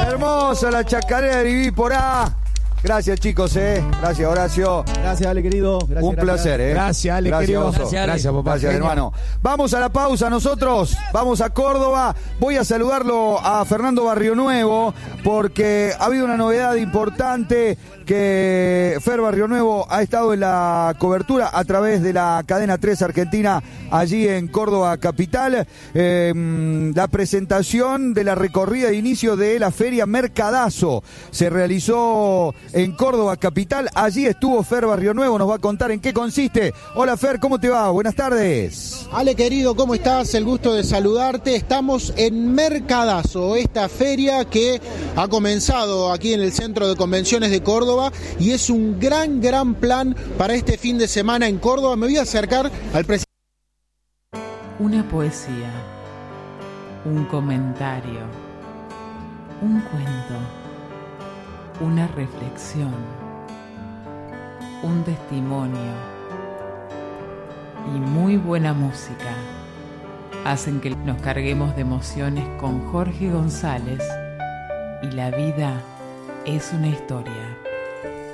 Hermosa la chacarera de Vivípora. Gracias, chicos, Gracias, Horacio. Gracias, Ale, querido. Gracias, un placer, Gracias, Ale, querido. Oso. Gracias, papá. Gracias, hermano. Vamos a la pausa nosotros. Vamos a Córdoba. Voy a saludarlo a Fernando Barrionuevo porque ha habido una novedad importante que Fer Barrionuevo ha estado en la cobertura a través de la cadena 3 Argentina allí en Córdoba capital. La presentación de la recorrida de inicio de la feria Mercadazo se realizó en Córdoba capital. Allí estuvo Fer Barrionuevo, nos va a contar en qué consiste. Hola Fer, ¿cómo te va? Buenas tardes. Ale, querido, ¿cómo estás? El gusto de saludarte. Estamos en Mercadazo, esta feria que ha comenzado aquí en el Centro de Convenciones de Córdoba y es un gran plan para este fin de semana en Córdoba. Me voy a acercar al presidente. Una poesía, un comentario, un cuento, una reflexión, un testimonio y muy buena música hacen que nos carguemos de emociones con Jorge González y la vida es una historia.